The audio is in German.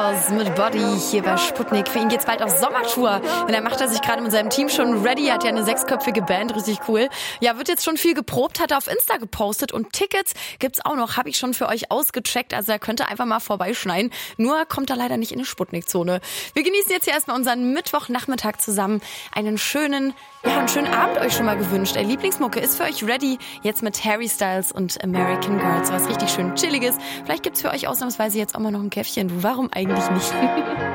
Girls mit Body hier bei Sputnik. Für ihn geht's bald auf Sommertour. Und da macht er sich gerade mit seinem Team schon ready. Hat ja eine 6-köpfige Band, richtig cool. Ja, wird jetzt schon viel geprobt, hat er auf Insta gepostet. Und Tickets gibt's auch noch, habe ich schon für euch ausgecheckt. Also er könnte einfach mal vorbeischneien. Nur kommt er leider nicht in die Sputnik-Zone. Wir genießen jetzt hier erstmal unseren Mittwochnachmittag zusammen. Einen schönen Abend euch schon mal gewünscht. Lieblingsmucke ist für euch ready. Jetzt mit Harry Styles und American Girls. Was richtig schön Chilliges. Vielleicht gibt's für euch ausnahmsweise jetzt auch mal noch ein Käffchen. Warum eigentlich nicht?